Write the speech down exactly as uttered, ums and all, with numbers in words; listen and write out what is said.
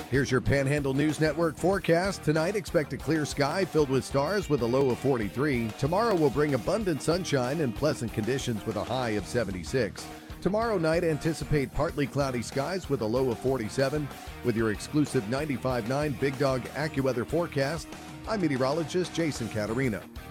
Here's your Panhandle News Network forecast. Tonight, expect a clear sky filled with stars with a low of forty-three. Tomorrow will bring abundant sunshine and pleasant conditions with a high of seventy-six. Tomorrow night, anticipate partly cloudy skies with a low of forty-seven. With your exclusive ninety-five point nine Big Dog AccuWeather forecast, I'm meteorologist Jason Caterina.